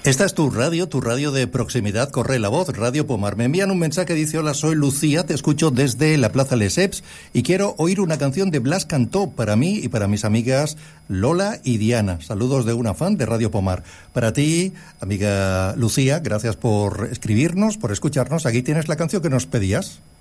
Esta es tu radio de proximidad, corre la voz, Radio Pomar. Me envían un mensaje que dice: hola, soy Lucía, te escucho desde la Plaza Lesseps y quiero oír una canción de Blas Cantó para mí y para mis amigas Lola y Diana. Saludos de una fan de Radio Pomar. Para ti, amiga Lucía, gracias por escribirnos, por escucharnos. Aquí tienes la canción que nos pedías.